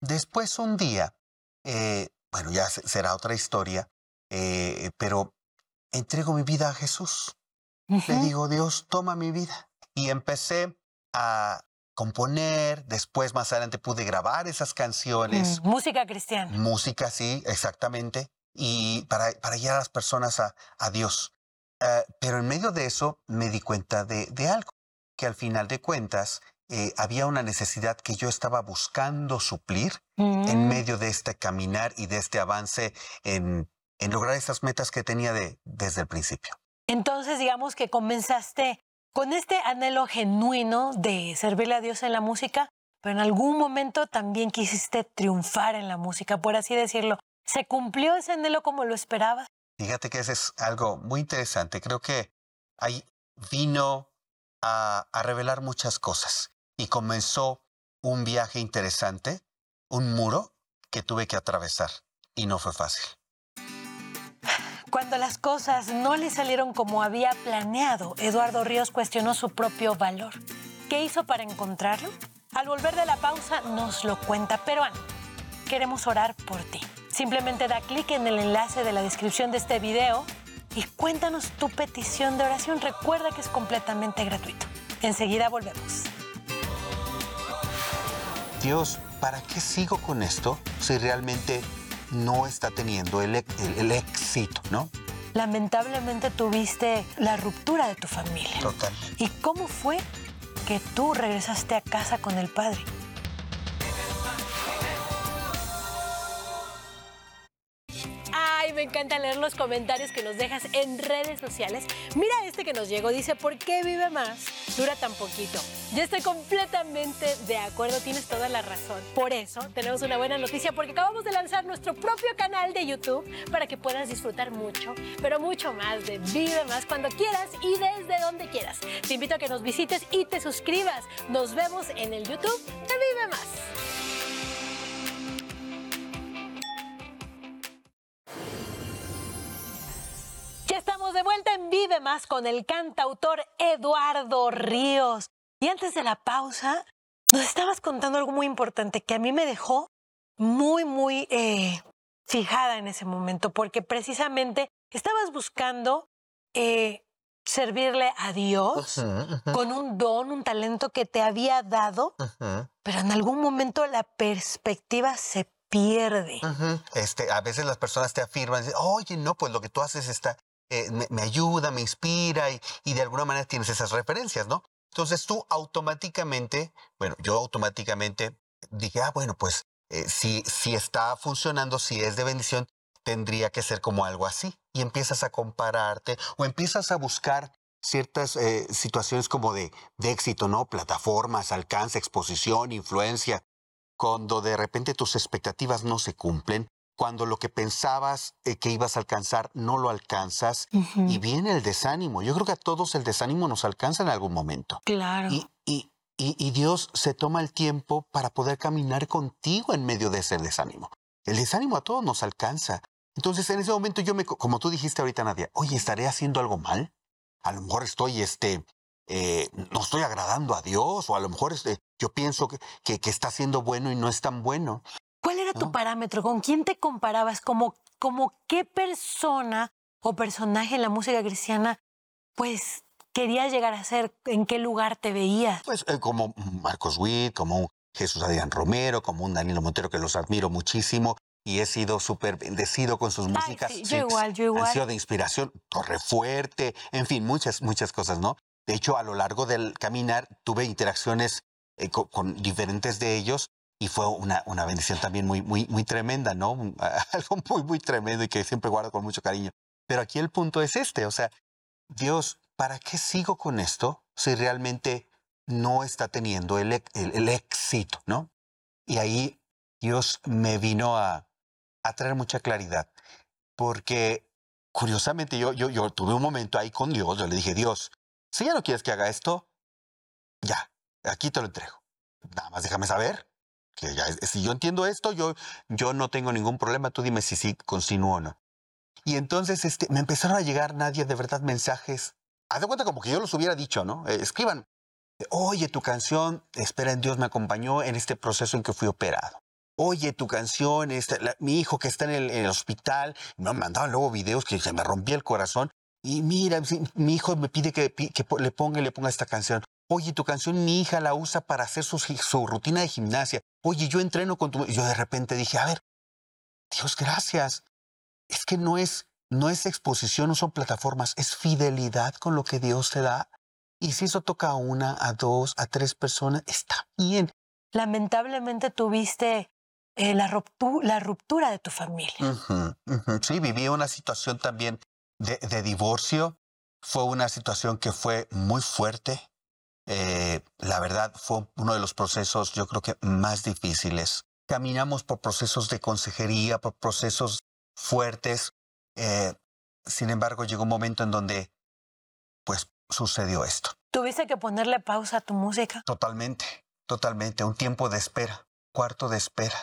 Después un día, bueno, ya será otra historia, pero entrego mi vida a Jesús. Le Ujú. digo, Dios, toma mi vida. Y empecé a componer, después más adelante pude grabar esas canciones, Música cristiana. música, sí, exactamente, y para guiar a las personas a Dios. Pero en medio de eso me di cuenta de algo, que al final de cuentas había una necesidad que yo estaba buscando suplir en Mm. medio de este caminar y de este avance en lograr esas metas que tenía desde el principio. Entonces, digamos que comenzaste con este anhelo genuino de servirle a Dios en la música, pero en algún momento también quisiste triunfar en la música, por así decirlo. ¿Se cumplió ese anhelo como lo esperabas? Fíjate que ese es algo muy interesante. Creo que ahí vino a revelar muchas cosas y comenzó un viaje interesante, un muro que tuve que atravesar y no fue fácil. Cuando las cosas no le salieron como había planeado, Eduardo Ríos cuestionó su propio valor. ¿Qué hizo para encontrarlo? Al volver de la pausa nos lo cuenta, pero Ana, queremos orar por ti. Simplemente da clic en el enlace de la descripción de este video y cuéntanos tu petición de oración. Recuerda que es completamente gratuito. Enseguida volvemos. Dios, ¿para qué sigo con esto si realmente no está teniendo el éxito, ¿no? Lamentablemente tuviste la ruptura de tu familia. Totalmente. ¿Y cómo fue que tú regresaste a casa con el padre? Ay, me encanta leer los comentarios que nos dejas en redes sociales. Mira este que nos llegó, dice, ¿por qué vive más? Dura tan poquito. Yo estoy completamente de acuerdo, tienes toda la razón. Por eso tenemos una buena noticia, porque acabamos de lanzar nuestro propio canal de YouTube para que puedas disfrutar mucho, pero mucho más de Vive Más cuando quieras y desde donde quieras. Te invito a que nos visites y te suscribas. Nos vemos en el YouTube de Vive Más. Ya estamos de vuelta en Vive Más con el cantautor Eduardo Ríos. Y antes de la pausa, nos estabas contando algo muy importante que a mí me dejó muy fijada en ese momento, porque precisamente estabas buscando servirle a Dios con un don, un talento que te había dado, pero en algún momento la perspectiva se pierde. A veces las personas te afirman, dicen, oye, no, pues lo que tú haces me ayuda, me inspira y de alguna manera tienes esas referencias, ¿no? Entonces tú automáticamente, bueno, yo automáticamente dije, bueno, pues si está funcionando, si es de bendición, tendría que ser como algo así. Y empiezas a compararte o empiezas a buscar ciertas situaciones como de éxito, ¿no? Plataformas, alcance, exposición, influencia. Cuando de repente tus expectativas no se cumplen, cuando lo que pensabas que ibas a alcanzar no lo alcanzas y viene el desánimo. Yo creo que a todos el desánimo nos alcanza en algún momento. Claro. Y Dios se toma el tiempo para poder caminar contigo en medio de ese desánimo. El desánimo a todos nos alcanza. Entonces en ese momento como tú dijiste ahorita, Nadia, oye, ¿estaré haciendo algo mal? A lo mejor estoy no estoy agradando a Dios, o a lo mejor yo pienso que está siendo bueno y no es tan bueno. ¿Cuál era tu ¿No? parámetro? ¿Con quién te comparabas? ¿Como qué persona o personaje en la música cristiana, pues, querías llegar a ser? ¿En qué lugar te veías? Pues como Marcos Witt, como un Jesús Adrián Romero, como un Danilo Montero, que los admiro muchísimo y he sido súper bendecido con sus músicas. Sí, yo igual. Han sido de inspiración, Torrefuerte, en fin, muchas cosas, ¿no? De hecho, a lo largo del caminar tuve interacciones con diferentes de ellos y fue una bendición también muy tremenda, ¿no? Algo muy tremendo y que siempre guardo con mucho cariño. Pero aquí el punto es o sea, Dios, ¿para qué sigo con esto si realmente no está teniendo el éxito, ¿no? Y ahí Dios me vino a traer mucha claridad, porque curiosamente yo tuve un momento ahí con Dios, yo le dije, Dios, si ya no quieres que haga esto, ya, aquí te lo entrego. Nada más déjame saber que ya, si yo entiendo esto, yo no tengo ningún problema, tú dime si sí continúo o no. Y entonces me empezaron a llegar, Nadia, de verdad, mensajes. Haz de cuenta como que yo los hubiera dicho, ¿no? Escriban, oye, tu canción, Espera en Dios, me acompañó en este proceso en que fui operado. oye, tu canción, mi hijo que está en el hospital, me mandaban luego videos que se me rompía el corazón, y mira, mi hijo me pide que le ponga esta canción. Oye, tu canción mi hija la usa para hacer su rutina de gimnasia. Oye, yo entreno con tu... Y yo de repente dije, a ver, Dios, gracias. Es que no es exposición, no son plataformas, es fidelidad con lo que Dios te da. Y si eso toca a una, a dos, a tres personas, está bien. Lamentablemente tuviste la ruptura de tu familia. Sí, viví una situación también de divorcio. Fue una situación que fue muy fuerte. La verdad, fue uno de los procesos, yo creo que más difíciles. Caminamos por procesos de consejería, por procesos fuertes. Sin embargo, llegó un momento en donde, pues, sucedió esto. ¿Tuviste que ponerle pausa a tu música? Totalmente. Un tiempo de espera, cuarto de espera,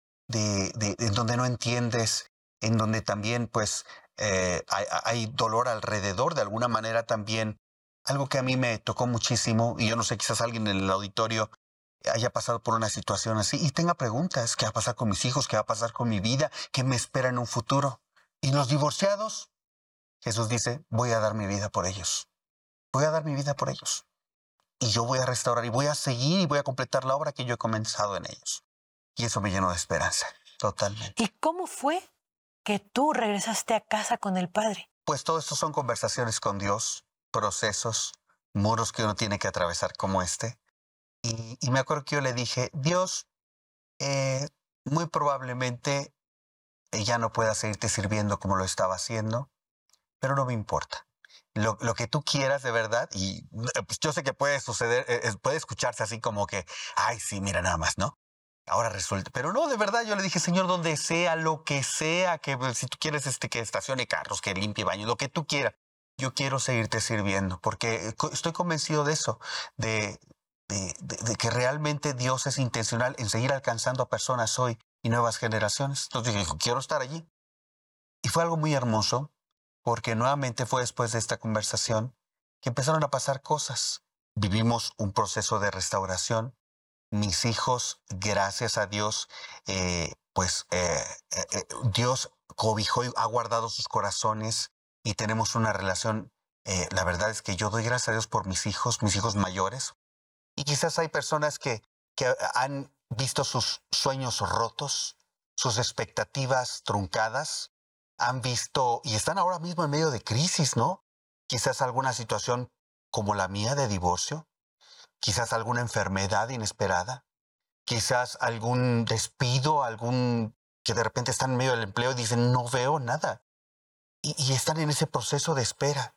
en donde no entiendes, en donde también, pues, hay dolor alrededor, de alguna manera también. Algo que a mí me tocó muchísimo, y yo no sé, quizás alguien en el auditorio haya pasado por una situación así y tenga preguntas, ¿qué va a pasar con mis hijos? ¿Qué va a pasar con mi vida? ¿Qué me espera en un futuro? ¿Y los divorciados? Jesús dice, voy a dar mi vida por ellos. Voy a dar mi vida por ellos. Y yo voy a restaurar y voy a seguir y voy a completar la obra que yo he comenzado en ellos. Y eso me llenó de esperanza, totalmente. ¿Y cómo fue que tú regresaste a casa con el Padre? Pues todo esto son conversaciones con Dios, procesos, muros que uno tiene que atravesar como este. Y me acuerdo que yo le dije, Dios, muy probablemente ya no pueda seguirte sirviendo como lo estaba haciendo, pero no me importa. Lo que tú quieras de verdad, y pues yo sé que puede suceder, puede escucharse así como que, ay, sí, mira nada más, ¿no? Ahora resulta, pero no, de verdad, yo le dije, Señor, donde sea, lo que sea, que si tú quieres que estacione carros, que limpie baños, lo que tú quieras, yo quiero seguirte sirviendo, porque estoy convencido de eso, de que realmente Dios es intencional en seguir alcanzando a personas hoy y nuevas generaciones. Entonces dije, quiero estar allí. Y fue algo muy hermoso, porque nuevamente fue después de esta conversación que empezaron a pasar cosas. Vivimos un proceso de restauración. Mis hijos, gracias a Dios, Dios cobijó y ha guardado sus corazones y tenemos una relación. La verdad es que yo doy gracias a Dios por mis hijos mayores. Y quizás hay personas que han visto sus sueños rotos, sus expectativas truncadas, han visto y están ahora mismo en medio de crisis, ¿no? Quizás alguna situación como la mía de divorcio, quizás alguna enfermedad inesperada, quizás algún despido, que de repente están en medio del empleo y dicen, no veo nada. Y están en ese proceso de espera.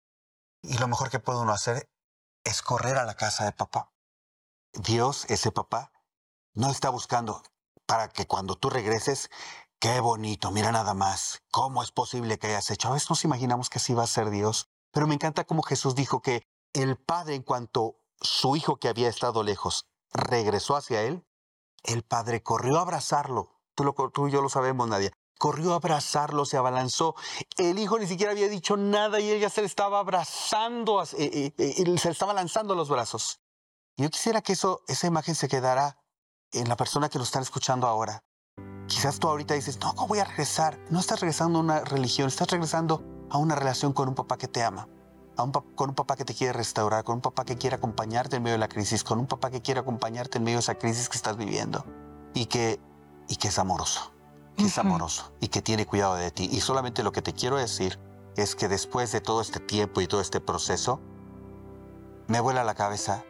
Y lo mejor que puede uno hacer es correr a la casa de papá. Dios, ese papá, no está buscando para que cuando tú regreses, qué bonito, mira nada más, cómo es posible que hayas hecho. A veces nos imaginamos que así va a ser Dios, pero me encanta cómo Jesús dijo que el Padre, en cuanto su hijo que había estado lejos regresó hacia él, el Padre corrió a abrazarlo. Tú y yo lo sabemos, Nadia. Corrió a abrazarlo, se abalanzó. El hijo ni siquiera había dicho nada y ella se le estaba abrazando, se le estaba lanzando los brazos. Yo quisiera que esa imagen se quedara en la persona que lo están escuchando ahora. Quizás tú ahorita dices, no, ¿cómo voy a regresar? No estás regresando a una religión, estás regresando a una relación con un papá que te ama, con un papá que te quiere restaurar, con un papá que quiere acompañarte en medio de la crisis, con un papá que quiere acompañarte en medio de esa crisis que estás viviendo y que es amoroso. Que es amoroso y que tiene cuidado de ti. Y solamente lo que te quiero decir es que después de todo este tiempo y todo este proceso, me vuela la cabeza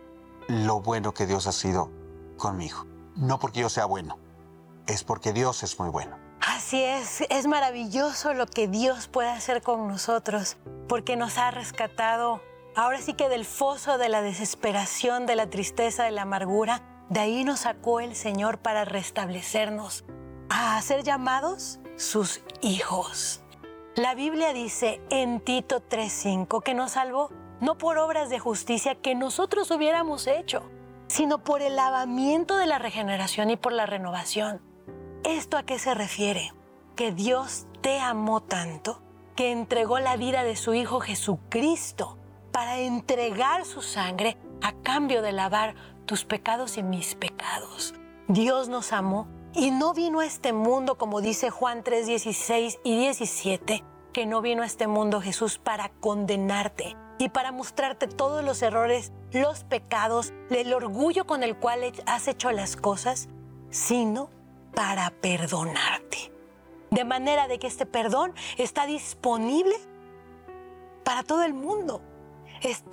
lo bueno que Dios ha sido conmigo. No porque yo sea bueno, es porque Dios es muy bueno. Así es maravilloso lo que Dios puede hacer con nosotros, porque nos ha rescatado, ahora sí que del foso de la desesperación, de la tristeza, de la amargura. De ahí nos sacó el Señor para restablecernos, a ser llamados sus hijos. La Biblia dice en Tito 3:5 que nos salvó no por obras de justicia que nosotros hubiéramos hecho, sino por el lavamiento de la regeneración y por la renovación. ¿Esto a qué se refiere? Que Dios te amó tanto que entregó la vida de su Hijo Jesucristo para entregar su sangre a cambio de lavar tus pecados y mis pecados. Dios nos amó y no vino a este mundo, como dice Juan 3:16 y 17, que no vino a este mundo Jesús para condenarte y para mostrarte todos los errores, los pecados, el orgullo con el cual has hecho las cosas, sino para perdonarte. De manera de que este perdón está disponible para todo el mundo. Es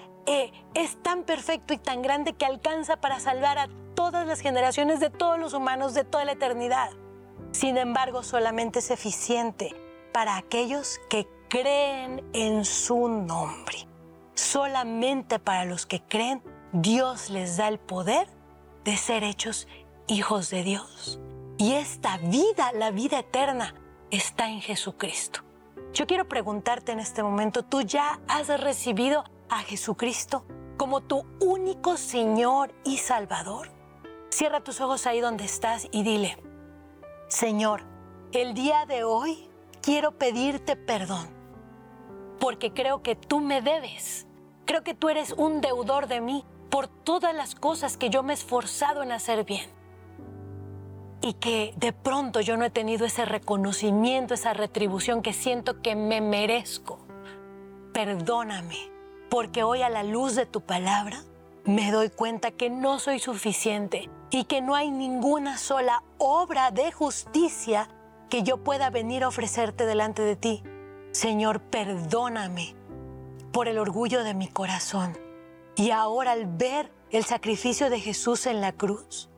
tan perfecto y tan grande que alcanza para salvar a todas las generaciones de todos los humanos de toda la eternidad. Sin embargo, solamente es eficiente para aquellos que creen en su nombre. Solamente para los que creen, Dios les da el poder de ser hechos hijos de Dios. Y esta vida, la vida eterna, está en Jesucristo. Yo quiero preguntarte en este momento, ¿tú ya has recibido a Jesucristo como tu único Señor y Salvador? Cierra tus ojos ahí donde estás y dile: Señor, el día de hoy quiero pedirte perdón, porque creo que tú me debes. Creo que tú eres un deudor de mí por todas las cosas que yo me he esforzado en hacer bien. Y que de pronto yo no he tenido ese reconocimiento, esa retribución que siento que me merezco. Perdóname, porque hoy a la luz de tu palabra me doy cuenta que no soy suficiente y que no hay ninguna sola obra de justicia que yo pueda venir a ofrecerte delante de ti. Señor, perdóname por el orgullo de mi corazón. Y ahora, al ver el sacrificio de Jesús en la cruz,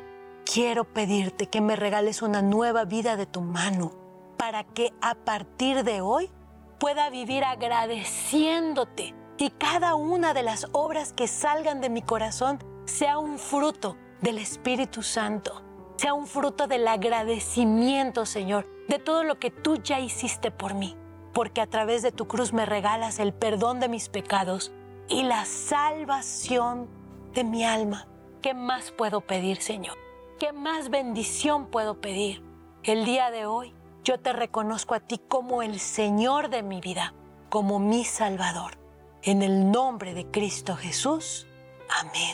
quiero pedirte que me regales una nueva vida de tu mano para que a partir de hoy pueda vivir agradeciéndote y cada una de las obras que salgan de mi corazón sea un fruto del Espíritu Santo, sea un fruto del agradecimiento, Señor, de todo lo que tú ya hiciste por mí, porque a través de tu cruz me regalas el perdón de mis pecados y la salvación de mi alma. ¿Qué más puedo pedir, Señor? ¿Qué más bendición puedo pedir? El día de hoy yo te reconozco a ti como el Señor de mi vida, como mi Salvador. En el nombre de Cristo Jesús. Amén.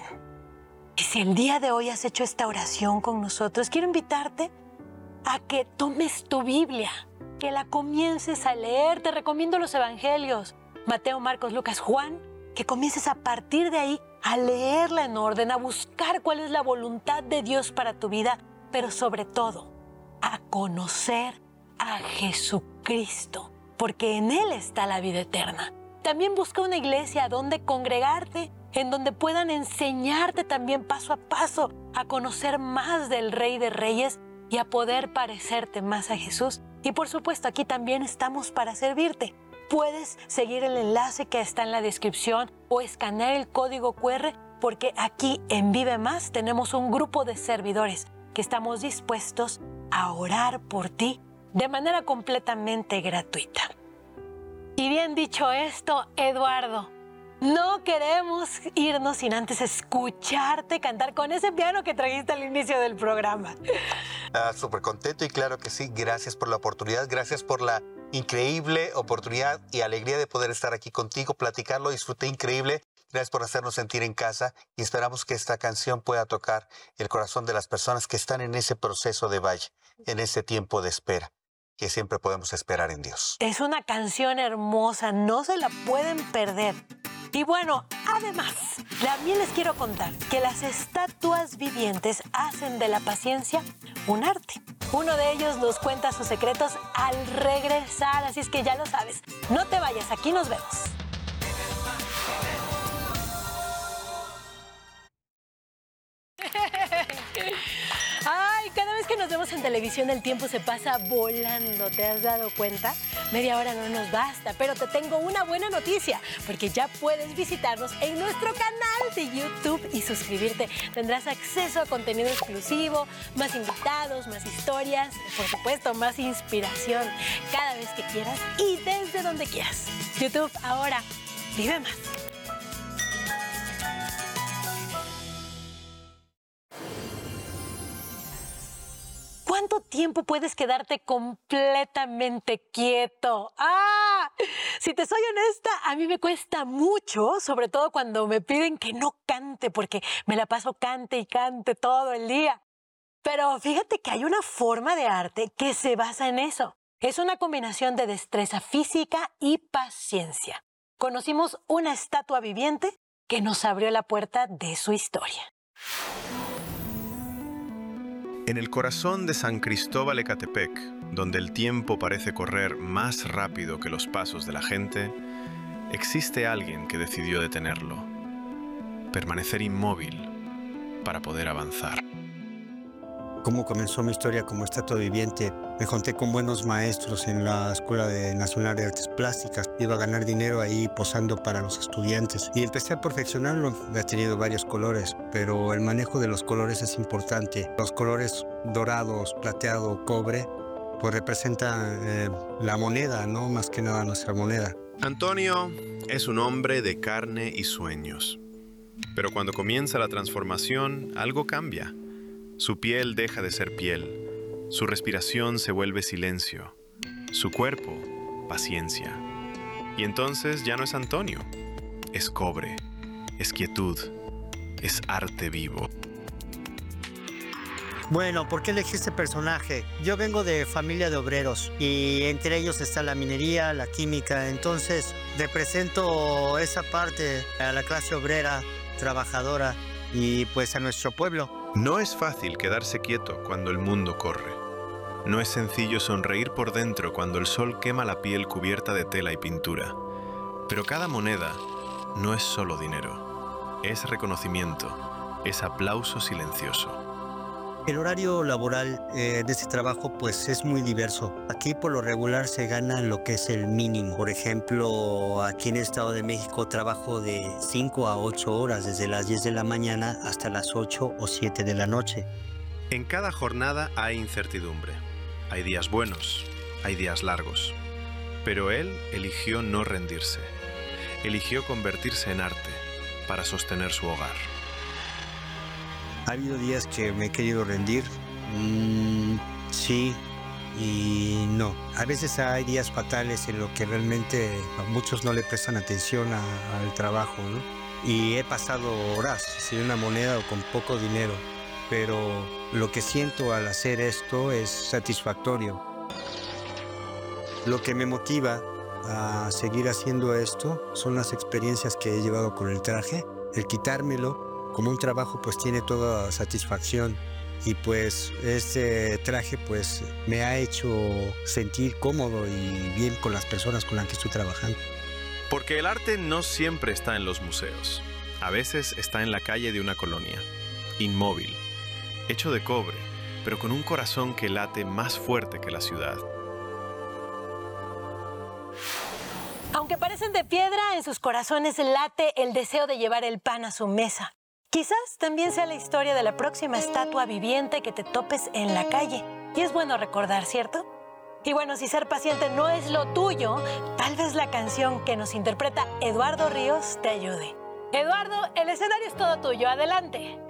Y si el día de hoy has hecho esta oración con nosotros, quiero invitarte a que tomes tu Biblia, que la comiences a leer. Te recomiendo los evangelios, Mateo, Marcos, Lucas, Juan, que comiences a partir de ahí a leerla en orden, a buscar cuál es la voluntad de Dios para tu vida, pero sobre todo a conocer a Jesucristo, porque en Él está la vida eterna. También busca una iglesia donde congregarte, en donde puedan enseñarte también paso a paso a conocer más del Rey de Reyes y a poder parecerte más a Jesús. Y por supuesto, aquí también estamos para servirte. Puedes seguir el enlace que está en la descripción o escanear el código QR, porque aquí en Vive Más tenemos un grupo de servidores que estamos dispuestos a orar por ti de manera completamente gratuita. Y bien dicho esto, Eduardo, no queremos irnos sin antes escucharte cantar con ese piano que trajiste al inicio del programa. Súper contento y claro que sí. Gracias por la oportunidad, gracias por la increíble oportunidad y alegría de poder estar aquí contigo, platicarlo, disfruté increíble. Gracias por hacernos sentir en casa y esperamos que esta canción pueda tocar el corazón de las personas que están en ese proceso de valle, en ese tiempo de espera, que siempre podemos esperar en Dios. Es una canción hermosa, no se la pueden perder. Y bueno, además, también les quiero contar que las estatuas vivientes hacen de la paciencia un arte. Uno de ellos nos cuenta sus secretos al regresar, así es que ya lo sabes. No te vayas, aquí nos vemos. Ay, cada vez que nos vemos en televisión el tiempo se pasa volando, ¿te has dado cuenta? Media hora no nos basta, pero te tengo una buena noticia, porque ya puedes visitarnos en nuestro canal de YouTube y suscribirte. Tendrás acceso a contenido exclusivo, más invitados, más historias, por supuesto, más inspiración, cada vez que quieras y desde donde quieras. YouTube, ahora, vive más. ¿Cuánto tiempo puedes quedarte completamente quieto? ¡Ah! Si te soy honesta, a mí me cuesta mucho, sobre todo cuando me piden que no cante, porque me la paso cante y cante todo el día. Pero fíjate que hay una forma de arte que se basa en eso. Es una combinación de destreza física y paciencia. Conocimos una estatua viviente que nos abrió la puerta de su historia. En el corazón de San Cristóbal Ecatepec, donde el tiempo parece correr más rápido que los pasos de la gente, existe alguien que decidió detenerlo, permanecer inmóvil para poder avanzar. Cómo comenzó mi historia como estatua viviente. Me junté con buenos maestros en la Escuela Nacional de Artes Plásticas. Iba a ganar dinero ahí posando para los estudiantes. Y empecé a perfeccionarlo. He tenido varios colores, pero el manejo de los colores es importante. Los colores dorados, plateado, cobre, pues representan la moneda, ¿no? Más que nada nuestra moneda. Antonio es un hombre de carne y sueños. Pero cuando comienza la transformación, algo cambia. Su piel deja de ser piel, su respiración se vuelve silencio, su cuerpo, paciencia. Y entonces ya no es Antonio, es cobre, es quietud, es arte vivo. Bueno, ¿por qué elegí este personaje? Yo vengo de familia de obreros y entre ellos está la minería, la química. Entonces represento esa parte a la clase obrera, trabajadora y pues a nuestro pueblo. No es fácil quedarse quieto cuando el mundo corre. No es sencillo sonreír por dentro cuando el sol quema la piel cubierta de tela y pintura. Pero cada moneda no es solo dinero. Es reconocimiento, es aplauso silencioso. El horario laboral de este trabajo pues es muy diverso. Aquí por lo regular se gana lo que es el mínimo. Por ejemplo, aquí en el Estado de México trabajo de 5 a 8 horas, desde las 10 de la mañana hasta las 8 o 7 de la noche. En cada jornada hay incertidumbre. Hay días buenos, hay días largos. Pero él eligió no rendirse. Eligió convertirse en arte para sostener su hogar. ¿Ha habido días que me he querido rendir? Sí y no. A veces hay días fatales en los que realmente a muchos no le prestan atención al trabajo, ¿no? Y he pasado horas sin una moneda o con poco dinero, pero lo que siento al hacer esto es satisfactorio. Lo que me motiva a seguir haciendo esto son las experiencias que he llevado con el traje. El quitármelo como un trabajo pues tiene toda satisfacción y pues este traje pues me ha hecho sentir cómodo y bien con las personas con las que estoy trabajando. Porque el arte no siempre está en los museos. A veces está en la calle de una colonia, inmóvil, hecho de cobre, pero con un corazón que late más fuerte que la ciudad. Aunque parecen de piedra, en sus corazones late el deseo de llevar el pan a su mesa. Quizás también sea la historia de la próxima estatua viviente que te topes en la calle. Y es bueno recordar, ¿cierto? Y bueno, si ser paciente no es lo tuyo, tal vez la canción que nos interpreta Eduardo Ríos te ayude. Eduardo, el escenario es todo tuyo. Adelante.